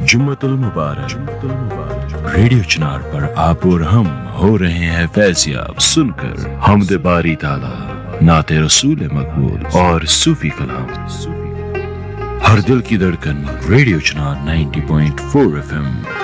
जुम्मतुल मुबारक। Radio चिनार पर आप और हम हो रहे हैं फैज़याब सुनकर हमदे बारी ताला, नाते रसूल मकबूल और सूफी कलाम। हर दिल की धड़कन रेडियो चिनार 90.4 FM।